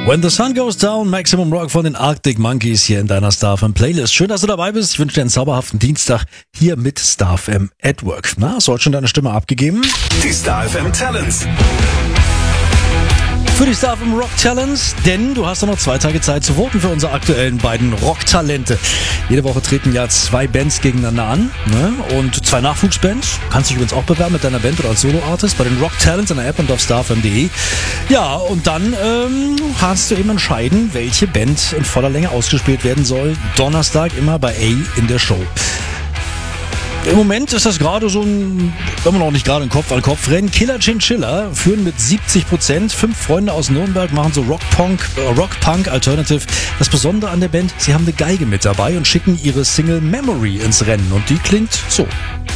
When the Sun Goes Down, Maximum Rock von den Arctic Monkeys hier in deiner StarFM Playlist. Schön, dass du dabei bist. Ich wünsche dir einen zauberhaften Dienstag hier mit StarFM at Work. Na, hast du heute schon deine Stimme abgegeben? Die StarFM Talents. Für die StarFM Rock Talents, denn du hast doch noch 2 Tage Zeit zu voten für unsere aktuellen beiden Rock-Talente. Jede Woche treten ja 2 Bands gegeneinander an, ne? Und 2 Nachwuchsbands. Kannst dich übrigens auch bewerben mit deiner Band oder als Solo-Artist bei den Rock Talents in der App und auf starfm.de. Ja, und dann kannst du eben entscheiden, welche Band in voller Länge ausgespielt werden soll. Donnerstag immer bei A in der Show. Im Moment ist das gerade so ein, wenn man auch nicht gerade ein Kopf-an-Kopf-Rennen. Killer Chinchilla führen mit 70%. 5 Freunde aus Nürnberg machen so Rock-Punk Alternative. Das Besondere an der Band, sie haben eine Geige mit dabei und schicken ihre Single Memory ins Rennen. Und die klingt so.